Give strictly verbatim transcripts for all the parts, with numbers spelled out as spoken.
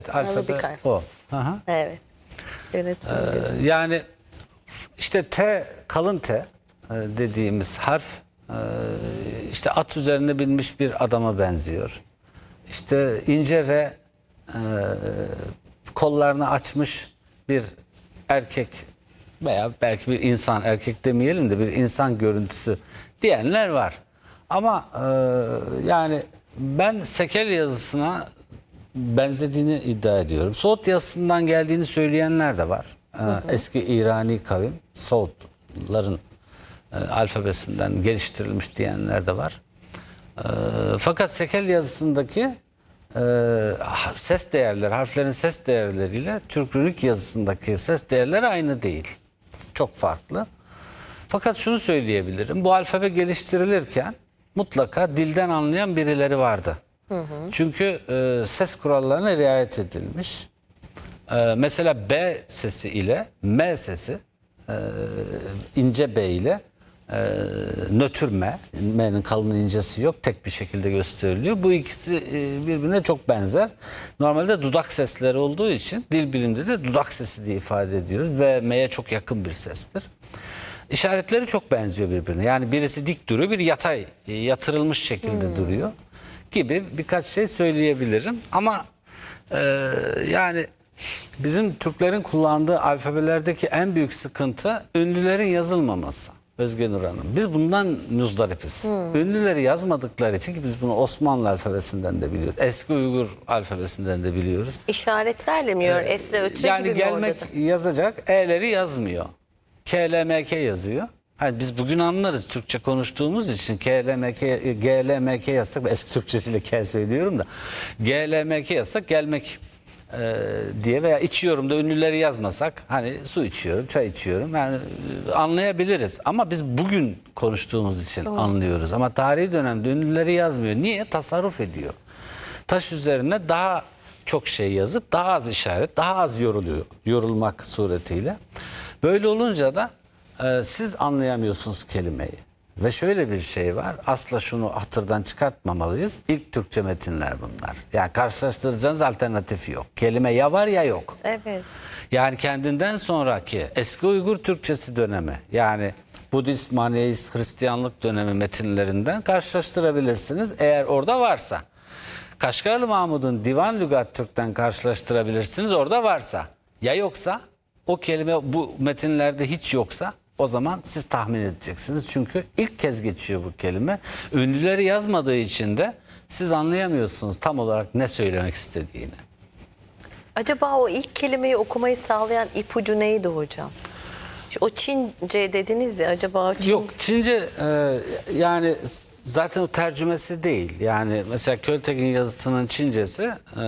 Alfabe o. Aha. Evet. Yönetmen Ee, yani işte T, kalın T e, dediğimiz harf e, işte at üzerine binmiş bir adama benziyor. İşte ince R e, kollarını açmış bir erkek veya belki bir insan, erkek demeyelim de bir insan görüntüsü diyenler var. Ama e, yani ben Sekel yazısına benzediğini iddia ediyorum. Soğut yazısından geldiğini söyleyenler de var. Hı hı. Eski İrani kavim Soğutların e, alfabesinden geliştirilmiş diyenler de var. E, fakat Sekel yazısındaki e, ses değerleri, harflerin ses değerleriyle Türk-Rünük yazısındaki ses değerleri aynı değil. Çok farklı. Fakat şunu söyleyebilirim. Bu alfabe geliştirilirken mutlaka dilden anlayan birileri vardı. Hı hı. Çünkü e, ses kurallarına riayet edilmiş. E, mesela B sesi ile M sesi, e, ince B ile e, nötr M, M'nin kalın incesi yok, tek bir şekilde gösteriliyor. Bu ikisi e, birbirine çok benzer. Normalde dudak sesleri olduğu için dil biliminde de dudak sesi diye ifade ediyoruz ve M'ye çok yakın bir sestir. İşaretleri çok benziyor birbirine. Yani birisi dik duruyor, biri yatay, yatırılmış şekilde hmm. duruyor gibi birkaç şey söyleyebilirim. Ama e, yani bizim Türklerin kullandığı alfabelerdeki en büyük sıkıntı ünlülerin yazılmaması. Özge Nur Hanım. Biz bundan muzdaripiz. Hmm. Ünlüleri yazmadıkları için, ki biz bunu Osmanlı alfabesinden de biliyoruz. Eski Uygur alfabesinden de biliyoruz. İşaretlerle mi yiyor? Esre ötre yani gibi mi gelmek orada da? Yazacak, E'leri yazmıyor. K L M K yazıyor. Hani biz bugün anlarız Türkçe konuştuğumuz için K L M K, G L M K yazsak, eski Türkçesiyle K söylüyorum da G L M K yazsak gelmek e, diye, veya içiyorum da ünlüleri yazmasak, hani su içiyorum, çay içiyorum, yani e, anlayabiliriz. Ama biz bugün konuştuğumuz için Doğru. anlıyoruz. Ama tarihi dönemde ünlüleri yazmıyor. Niye? Tasarruf ediyor. Taş üzerine daha çok şey yazıp daha az işaret, daha az yoruluyor, yorulmak suretiyle. Böyle olunca da e, siz anlayamıyorsunuz kelimeyi. Ve şöyle bir şey var. Asla şunu hatırdan çıkartmamalıyız. İlk Türkçe metinler bunlar. Yani karşılaştıracağınız alternatif yok. Kelime ya var ya yok. Evet. Yani kendinden sonraki eski Uygur Türkçesi dönemi, yani Budist, Maneist, Hristiyanlık dönemi metinlerinden karşılaştırabilirsiniz eğer orada varsa. Kaşgarlı Mahmud'un Divan Lügat Türk'ten karşılaştırabilirsiniz orada varsa. Ya yoksa, o kelime bu metinlerde hiç yoksa, o zaman siz tahmin edeceksiniz. Çünkü ilk kez geçiyor bu kelime. Ünlüleri yazmadığı için de siz anlayamıyorsunuz tam olarak ne söylemek istediğini. Acaba o ilk kelimeyi okumayı sağlayan ipucu neydi hocam? O Çince dediniz ya, acaba o Çin... Yok, Çince e, yani zaten o tercümesi değil. Yani mesela Költek'in yazısının Çincesi e,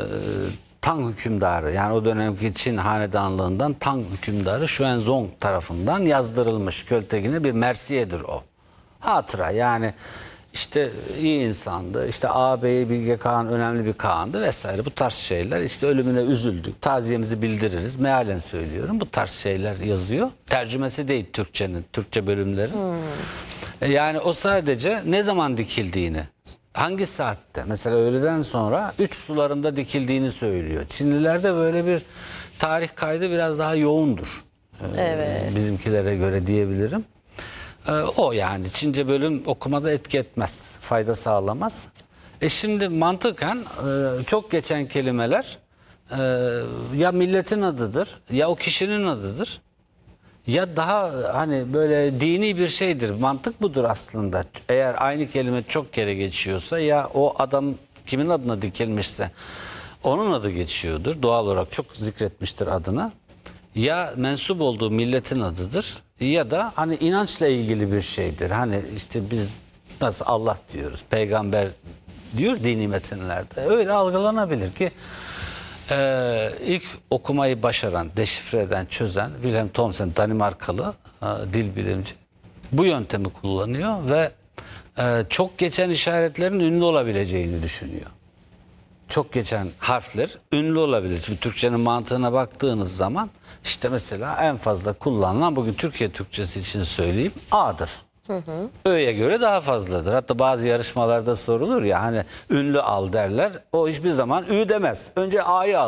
Tang hükümdarı, yani o dönemki Çin hanedanlığından Tang hükümdarı Xuanzong tarafından yazdırılmış. Költekin'e bir mersiyedir o. Hatıra, yani işte iyi insandı, işte ağabeyi Bilge Kağan önemli bir kağandı vesaire, bu tarz şeyler. İşte ölümüne üzüldük, taziyemizi bildiririz, mealen söylüyorum, bu tarz şeyler yazıyor. Tercümesi değil Türkçenin, Türkçe bölümleri. Hmm. Yani o sadece ne zaman dikildiğini, hangi saatte, mesela öğleden sonra üç sularında dikildiğini söylüyor. Çinlilerde böyle bir tarih kaydı biraz daha yoğundur. Evet. Ee, bizimkilere göre diyebilirim. Ee, o yani Çince bölüm okumada etki etmez, fayda sağlamaz. E şimdi mantıken e, çok geçen kelimeler e, ya milletin adıdır, ya o kişinin adıdır, ya daha hani böyle dini bir şeydir. Mantık budur aslında. Eğer aynı kelime çok kere geçiyorsa, ya o adam kimin adına dikilmişse onun adı geçiyordur. Doğal olarak çok zikretmiştir adına. Ya mensup olduğu milletin adıdır, ya da hani inançla ilgili bir şeydir. Hani işte biz nasıl Allah diyoruz, peygamber diyoruz dini metinlerde. Öyle algılanabilir ki Ee, ilk okumayı başaran, deşifre eden, çözen Wilhelm Thomsen, Danimarkalı e, dil bilimci, bu yöntemi kullanıyor ve e, çok geçen işaretlerin ünlü olabileceğini düşünüyor. Çok geçen harfler ünlü olabilir. Şimdi Türkçenin mantığına baktığınız zaman, işte mesela en fazla kullanılan, bugün Türkiye Türkçesi için söyleyeyim, A'dır. Hı hı. Ö'ye göre daha fazladır. Hatta bazı yarışmalarda sorulur ya, hani ünlü al derler. O hiçbir zaman Ü demez. Önce A'yı al.